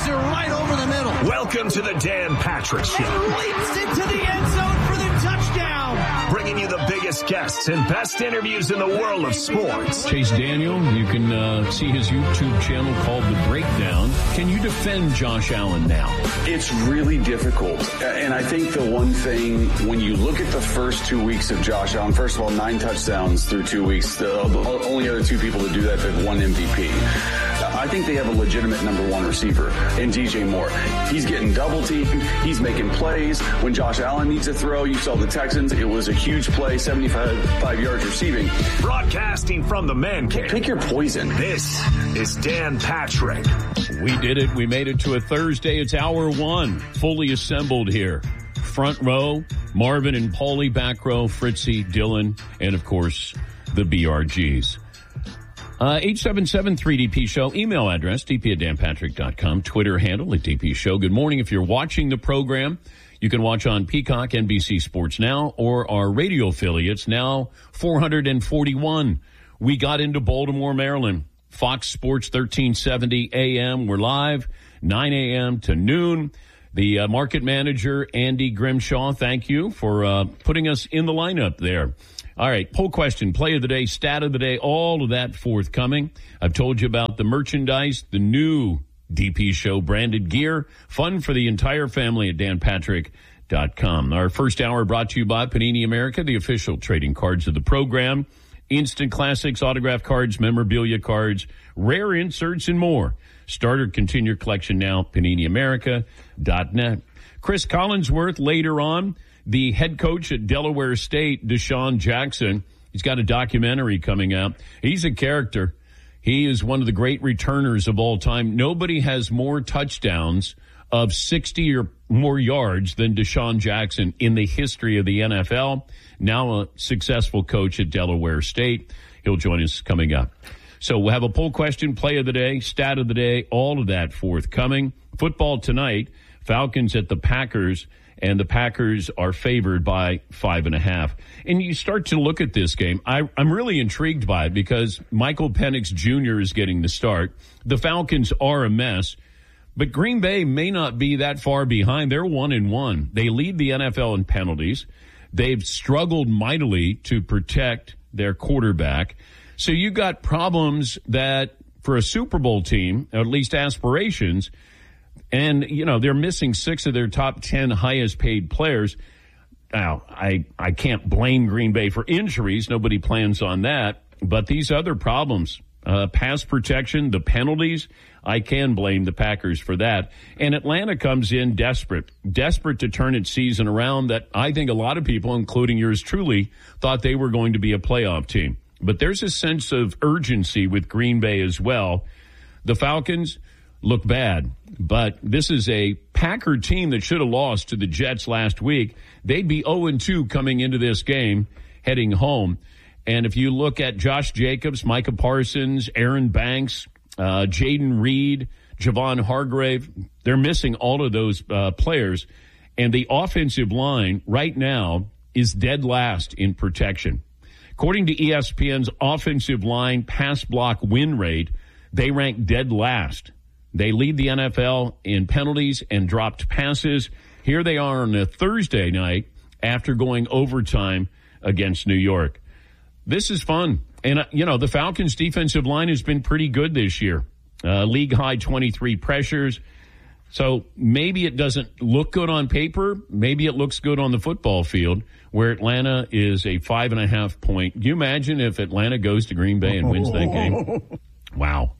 laser right over the middle. Welcome to the Dan Patrick Show. And leaps into the end zone for the touchdown. Bringing you the biggest guests and best interviews in the world of sports. Chase Daniel, you can see his YouTube channel called The Breakdown. Can you defend Josh Allen now? It's really difficult. And I think the one thing, when you look at the first 2 weeks of Josh Allen, first of all, 9 touchdowns through 2 weeks. The only other 2 people to do that have won MVP. I think they have a legitimate number 1 receiver in DJ Moore. He's getting double teamed. He's making plays. When Josh Allen needs a throw, you saw the Texans. It was a huge play, 75 yards receiving. Broadcasting from the man cave. Pick your poison. This is Dan Patrick. We did it. We made it to a Thursday. It's hour 1, fully assembled here. Front row, Marvin and Paulie. Back row, Fritzy, Dylan, and of course, the BRGs. 877-3DP Show. Email address, dp@danpatrick.com. Twitter handle at DP Show. Good morning. If you're watching the program, you can watch on Peacock, NBC Sports Now, or our radio affiliates, now 441. We got into Baltimore, Maryland. Fox Sports 1370 AM. We're live, 9 a.m. to noon. The market manager, Andy Grimshaw, thank you for putting us in the lineup there. All right, poll question, play of the day, stat of the day, all of that forthcoming. I've told you about the merchandise, the new DP Show branded gear, fun for the entire family at danpatrick.com. Our first hour brought to you by Panini America, the official trading cards of the program. Instant classics, autograph cards, memorabilia cards, rare inserts, and more. Start or continue your collection now, PaniniAmerica.net. Chris Collinsworth later on. The head coach at Delaware State, Deshaun Jackson, he's got a documentary coming out. He's a character. He is one of the great returners of all time. Nobody has more touchdowns of 60 or more yards than Deshaun Jackson in the history of the NFL. Now a successful coach at Delaware State. He'll join us coming up. So we'll have a poll question, play of the day, stat of the day, all of that forthcoming. Football tonight, Falcons at the Packers. And the Packers are favored by 5.5. And you start to look at this game. I'm really intrigued by it because Michael Penix Jr. is getting the start. The Falcons are a mess. But Green Bay may not be that far behind. They're 1-1. They lead the NFL in penalties. They've struggled mightily to protect their quarterback. So you got problems that for a Super Bowl team, or at least aspirations, and, you know, they're missing 6 of their top 10 highest paid players. Now, I can't blame Green Bay for injuries. Nobody plans on that. But these other problems, pass protection, the penalties, I can blame the Packers for that. And Atlanta comes in desperate to turn its season around that I think a lot of people, including yours truly, thought they were going to be a playoff team. But there's a sense of urgency with Green Bay as well. The Falcons look bad, but this is a Packer team that should have lost to the Jets last week. They'd be 0-2 coming into this game, heading home. And if you look at Josh Jacobs, Micah Parsons, Aaron Banks, Jaden Reed, Javon Hargrave, they're missing all of those players. And the offensive line right now is dead last in protection. According to ESPN's offensive line pass block win rate, they rank dead last. They lead the NFL in penalties and dropped passes. Here they are on a Thursday night after going overtime against New York. This is fun. And, you know, the Falcons' defensive line has been pretty good this year. League-high 23 pressures. So maybe it doesn't look good on paper. Maybe it looks good on the football field, where Atlanta is a 5.5 point. Can you imagine if Atlanta goes to Green Bay and wins that game? Wow.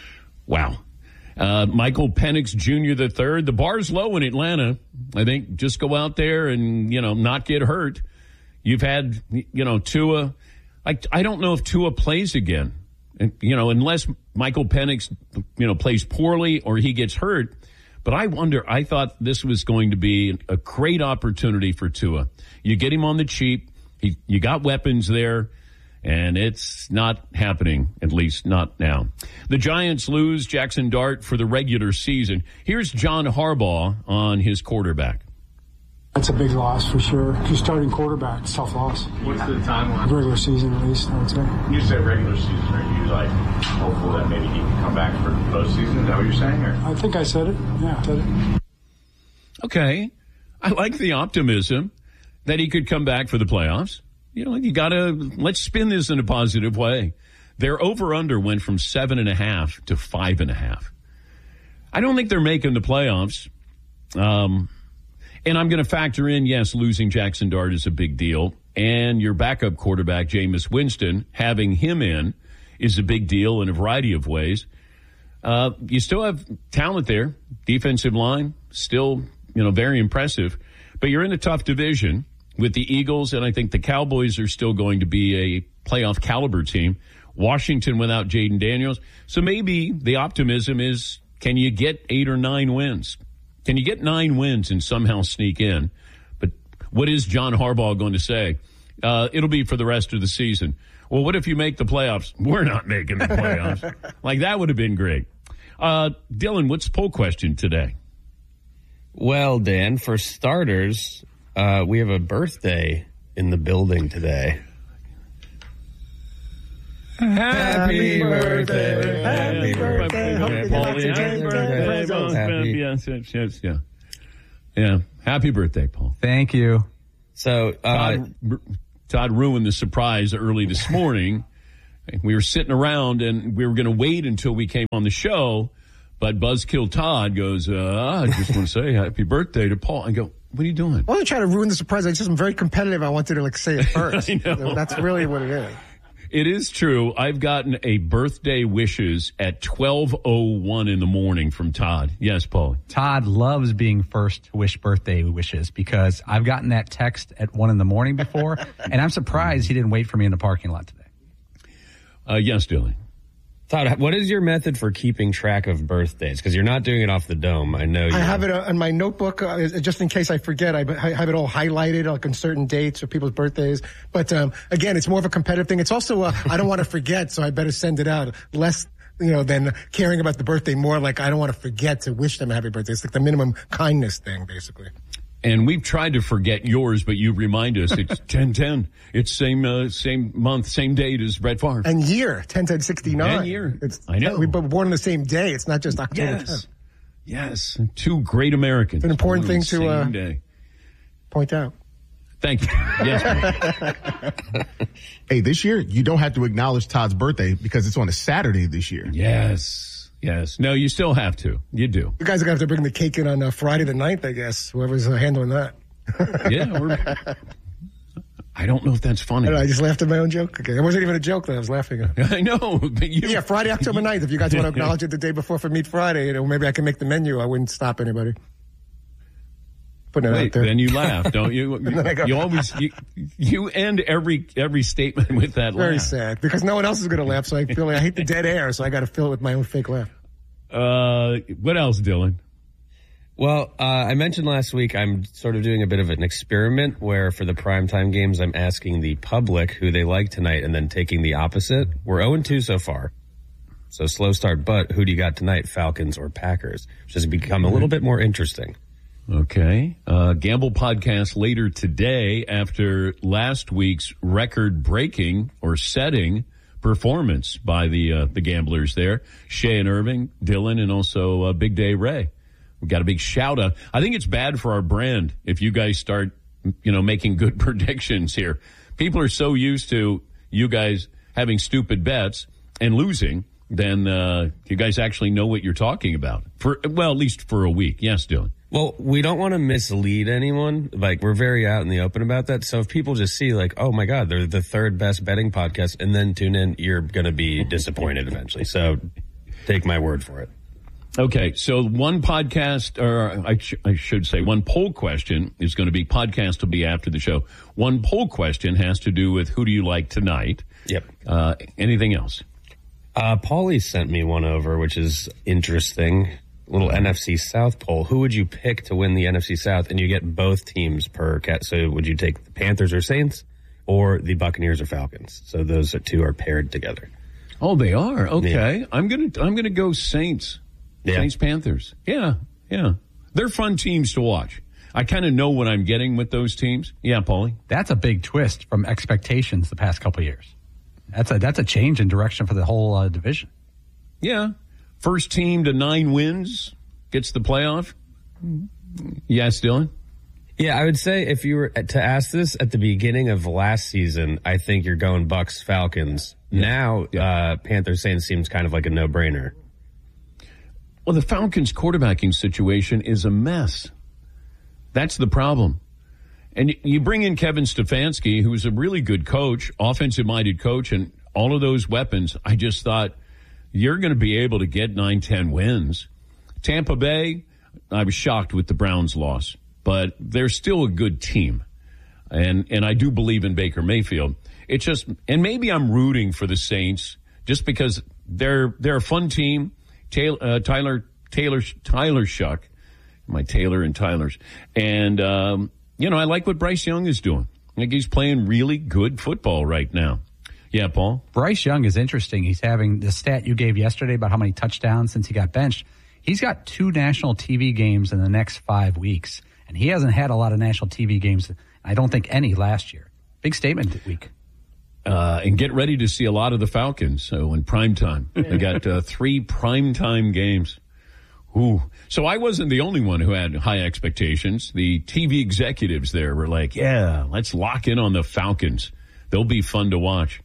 Michael Penix Jr. III. The bar's low in Atlanta. I think just go out there and, you know, not get hurt. You've had, you know, Tua. I don't know if Tua plays again. And, you know, unless Michael Penix, you know, plays poorly or he gets hurt. But I thought this was going to be a great opportunity for Tua. You get him on the cheap. You got weapons there. And it's not happening, at least not now. The Giants lose Jackson Dart for the regular season. Here's John Harbaugh on his quarterback. That's a big loss for sure. If you're starting quarterback, it's a tough loss. What's the timeline? Regular season, at least, I would say. You say regular season. Are you like hopeful that maybe he can come back for postseason? Is that what you're saying? Or? I think I said it. Yeah, I said it. Okay. I like the optimism that he could come back for the playoffs. You know, let's spin this in a positive way. Their over-under went from 7.5 to 5.5. I don't think they're making the playoffs. And I'm going to factor in, yes, losing Jackson Dart is a big deal. And your backup quarterback, Jameis Winston, having him in is a big deal in a variety of ways. You still have talent there. Defensive line, still, very impressive. But you're in a tough division with the Eagles, and I think the Cowboys are still going to be a playoff caliber team. Washington without Jaden Daniels. So maybe the optimism is, can you get 8 or 9 wins? Can you get 9 wins and somehow sneak in? But what is John Harbaugh going to say? It'll be for the rest of the season. Well, what if you make the playoffs? We're not making the playoffs. Like, that would have been great. Dylan, what's the poll question today? Well, Dan, for starters, we have a birthday in the building today. Happy birthday. Happy birthday. Yeah. Happy birthday, Paul. Thank you. So, Todd ruined the surprise early this morning. We were sitting around and we were going to wait until we came on the show, but Buzzkill Todd goes, I just want to say happy birthday to Paul. I go, what are you doing? I wasn't trying to ruin the surprise. I'm very competitive. I wanted to say it first. I know. That's really what it is. It is true. I've gotten a birthday wishes at 12:01 in the morning from Todd. Yes, Paul. Todd loves being first to wish birthday wishes because I've gotten that text at 1 in the morning before, and I'm surprised he didn't wait for me in the parking lot today. Yes, Dylan. Todd, what is your method for keeping track of birthdays? Because you're not doing it off the dome. I know you. I have it on my notebook just in case I forget. I have it all highlighted like on certain dates or people's birthdays. But again, it's more of a competitive thing. It's also I don't want to forget, so I better send it out. Less than caring about the birthday. More like I don't want to forget to wish them a happy birthday. It's like the minimum kindness thing, basically. And we've tried to forget yours, but you remind us it's 10/10. It's same month, same date as Brett Favre. And year, 10/10/69. And year. I know. We were born on the same day. It's not just October 10th. Yes. 2 great Americans. It's an important thing to point out. Thank you. Yes. Hey, this year, you don't have to acknowledge Todd's birthday because it's on a Saturday this year. Yes. No, you still have to. You do. You guys are going to have to bring the cake in on Friday the 9th, I guess, whoever's handling that. Yeah. I don't know if that's funny. I just laughed at my own joke. Okay, it wasn't even a joke that I was laughing at. I know. But yeah, Friday, October 9th. If you guys want to acknowledge it the day before for Meet Friday, maybe I can make the menu. I wouldn't stop anybody. Putting it out there. Then you laugh, don't you? You always you end every statement with that laugh. Very sad because no one else is going to laugh. So I feel like I hate the dead air. So I got to fill it with my own fake laugh. What else, Dylan? Well, I mentioned last week I'm sort of doing a bit of an experiment where for the primetime games I'm asking the public who they like tonight and then taking the opposite. We're 0-2 so far. So slow start, but who do you got tonight, Falcons or Packers? Which has become a little bit more interesting. Okay. Gamble podcast later today after last week's record-breaking or setting performance by the gamblers there. Shay and Irving, Dylan, and also Big Day Ray. We got a big shout out. I think it's bad for our brand if you guys start, making good predictions here. People are so used to you guys having stupid bets and losing, then you guys actually know what you're talking about. At least for a week. Yes, Dylan. Well, we don't want to mislead anyone. Like, we're very out in the open about that. So if people just see, like, oh, my God, they're the third best betting podcast, and then tune in, you're going to be disappointed eventually. So take my word for it. Okay, so one podcast, or I should say one poll question is going to be, podcast will be after the show. One poll question has to do with who do you like tonight? Yep. Anything else? Paulie sent me one over, which is interesting. Little NFC South poll. Who would you pick to win the NFC South? And you get both teams per cat. So would you take the Panthers or Saints or the Buccaneers or Falcons? So those two are paired together. Oh, they are. Okay. Yeah. I'm going to go Saints. Yeah. Saints Panthers. Yeah. They're fun teams to watch. I kind of know what I'm getting with those teams. Yeah, Paulie? That's a big twist from expectations the past couple of years. That's a change in direction for the whole division. Yeah. First team to 9 wins gets the playoff. Yes, Dylan? Yeah, I would say if you were to ask this at the beginning of last season, I think you're going Bucks, Falcons. Now, Panthers, Saints seems kind of like a no-brainer. Well, the Falcons' quarterbacking situation is a mess. That's the problem. And you bring in Kevin Stefanski, who's a really good coach, offensive-minded coach, and all of those weapons. I just thought, you're going to be able to get 9-10 wins. Tampa Bay, I was shocked with the Browns' loss, but they're still a good team. And I do believe in Baker Mayfield. It's just, and maybe I'm rooting for the Saints just because they're a fun team. Tyler Shuck, my Taylor and Tyler's. And, I like what Bryce Young is doing. I think he's playing really good football right now. Yeah, Paul? Bryce Young is interesting. He's having the stat you gave yesterday about how many touchdowns since he got benched. He's got 2 national TV games in the next 5 weeks, and he hasn't had a lot of national TV games. I don't think any last year. Big statement week. And get ready to see a lot of the Falcons. So in primetime, they got 3 primetime games. Ooh. So I wasn't the only one who had high expectations. The TV executives there were like, yeah, let's lock in on the Falcons. They'll be fun to watch.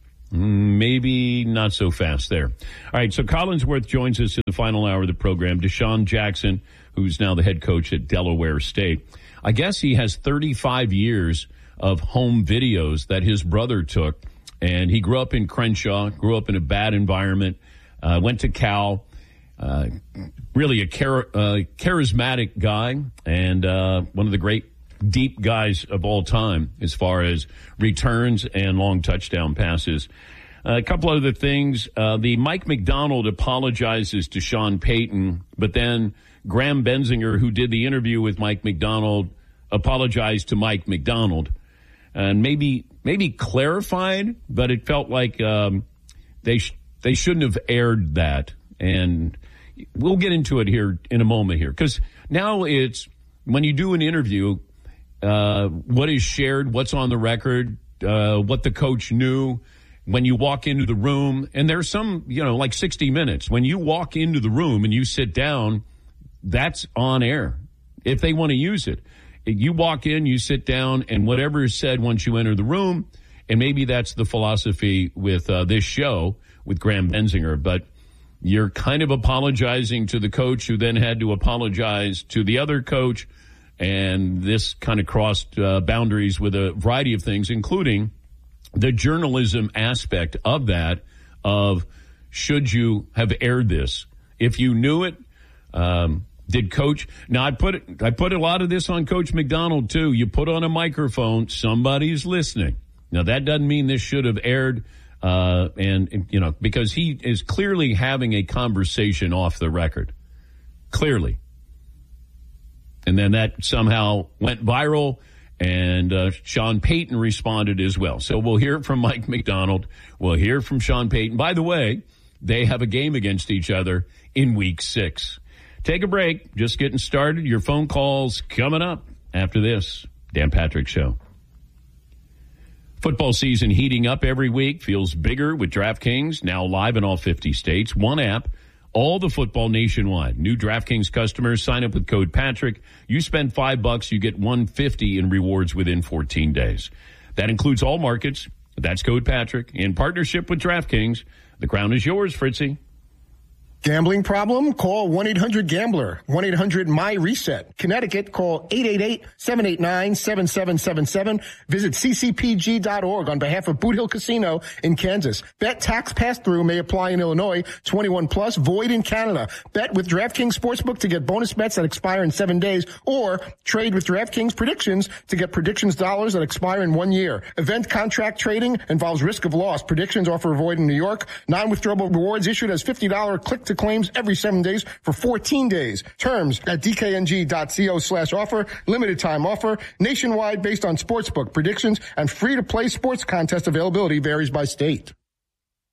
Maybe not so fast there. All right, so Collinsworth joins us in the final hour of the program. Deshaun Jackson, who's now the head coach at Delaware State. I guess he has 35 years of home videos that his brother took. And he grew up in Crenshaw, grew up in a bad environment, went to Cal. Really a charismatic guy and one of the great deep guys of all time as far as returns and long touchdown passes. A couple other things. The Mike Macdonald apologizes to Sean Payton, but then Graham Benzinger, who did the interview with Mike Macdonald, apologized to Mike Macdonald. And maybe clarified, but it felt like they shouldn't have aired that. And we'll get into it here in a moment here. Because now it's, when you do an interview, what is shared, what's on the record, what the coach knew, when you walk into the room. And there's some, like 60 Minutes. When you walk into the room and you sit down, that's on air if they want to use it. You walk in, you sit down, and whatever is said once you enter the room, and maybe that's the philosophy with this show with Graham Benzinger, but you're kind of apologizing to the coach who then had to apologize to the other coach, and this kind of crossed boundaries with a variety of things, including the journalism aspect of that, of should you have aired this? If you knew it, did Coach? Now I put a lot of this on Coach Macdonald too. You put on a microphone, somebody's listening. Now that doesn't mean this should have aired, because he is clearly having a conversation off the record, clearly, and then that somehow went viral, and Sean Payton responded as well. So we'll hear from Mike Macdonald. We'll hear from Sean Payton. By the way, they have a game against each other in Week 6. Take a break. Just getting started. Your phone calls coming up after this. Dan Patrick Show. Football season heating up every week. Feels bigger with DraftKings, now live in all 50 states. One app, all the football nationwide. New DraftKings customers sign up with code Patrick. You spend $5, you get $150 in rewards within 14 days. That includes all markets. That's code Patrick. In partnership with DraftKings, the crown is yours, Fritzy. Gambling problem? Call 1-800-GAMBLER. 1-800-MY-RESET. Connecticut, call 888-789-7777. Visit ccpg.org on behalf of Boot Hill Casino in Kansas. Bet tax pass-through may apply in Illinois. 21 plus, void in Canada. Bet with DraftKings Sportsbook to get bonus bets that expire in 7 days, or trade with DraftKings Predictions to get predictions dollars that expire in 1 year. Event contract trading involves risk of loss. Predictions offer void in New York. Non-withdrawable rewards issued as $50 click to claims every 7 days for 14 days. Terms at dkng.co/offer. Limited time offer. Nationwide based on sportsbook predictions, and free to play sports contest availability varies by state.